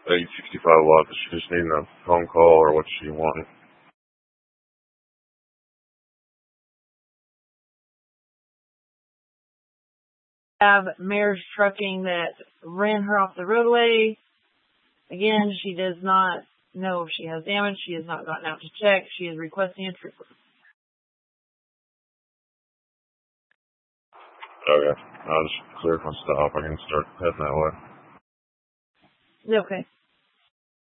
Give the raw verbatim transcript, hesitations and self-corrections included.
eight sixty-five watt. Does she just need a phone call, or what does she want? Have Mayor's Trucking that ran her off the roadway. Again, she does not know if she has damage. She has not gotten out to check. She is requesting a trooper. Okay. I'll just clear my stop. I can start heading that way. Okay.